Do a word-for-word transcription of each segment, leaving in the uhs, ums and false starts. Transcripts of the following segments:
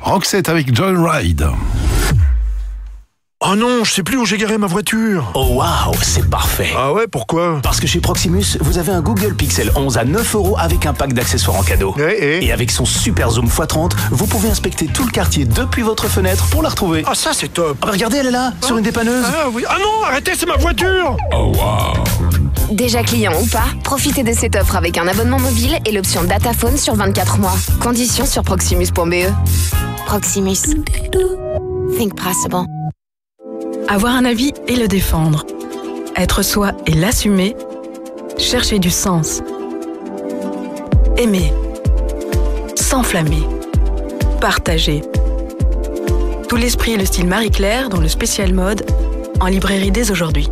Roxette avec Joyride. Oh non, je sais plus où j'ai garé ma voiture. Oh waouh, c'est parfait. Ah ouais, pourquoi? Parce que chez Proximus, vous avez un Google Pixel onze à neuf euros avec un pack d'accessoires en cadeau. Et, et... et avec son super zoom fois trente, vous pouvez inspecter tout le quartier depuis votre fenêtre pour la retrouver. Ah ça c'est top. Ah bah regardez, elle est là, ah. sur une dépanneuse. Ah oui. Ah non, arrêtez, c'est ma voiture. Oh waouh. Déjà client ou pas, profitez de cette offre avec un abonnement mobile et l'option Dataphone sur vingt-quatre mois. Conditions sur proximus point b e. Proximus. Think possible. Avoir un avis et le défendre. Être soi et l'assumer. Chercher du sens. Aimer. S'enflammer. Partager. Tout l'esprit et le style Marie-Claire dans le spécial mode, en librairie dès aujourd'hui.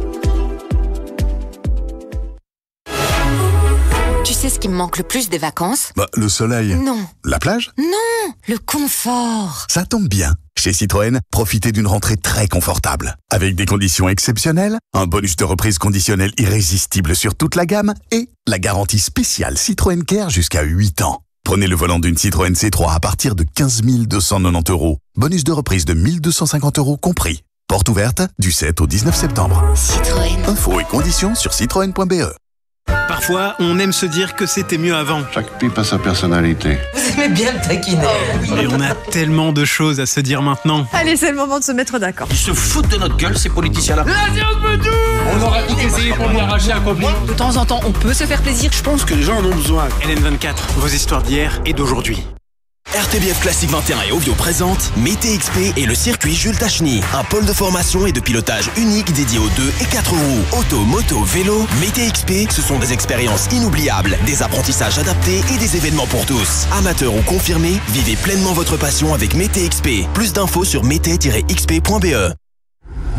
Tu sais ce qui me manque le plus des vacances? Bah, le soleil. Non. La plage? Non, le confort. Ça tombe bien. Chez Citroën, profitez d'une rentrée très confortable. Avec des conditions exceptionnelles, un bonus de reprise conditionnel irrésistible sur toute la gamme et la garantie spéciale Citroën Care jusqu'à huit ans. Prenez le volant d'une Citroën C trois à partir de quinze mille deux cent quatre-vingt-dix euros. Bonus de reprise de mille deux cent cinquante euros compris. Porte ouverte du sept au dix-neuf septembre. Citroën. Infos et conditions sur citroën point b e. Parfois, on aime se dire que c'était mieux avant. Chaque pipe a sa personnalité. Vous aimez bien le taquiner. Et on a tellement de choses à se dire maintenant. Allez, c'est le moment de se mettre d'accord. Ils se foutent de notre gueule, ces politiciens-là. La science me tue. On aura tout essayé pour lui arracher un copain. De temps en temps, on peut se faire plaisir. Je pense que les gens en ont besoin. L N vingt-quatre, vos histoires d'hier et d'aujourd'hui. R T B F Classique vingt et un et Ovio présente Mété X P et le circuit Jules Tachny. Un pôle de formation et de pilotage unique dédié aux deux et quatre roues. Auto, moto, vélo, Mété X P, ce sont des expériences inoubliables, des apprentissages adaptés et des événements pour tous. Amateurs ou confirmés, vivez pleinement votre passion avec Mété X P. Plus d'infos sur mété tiret x p point b e.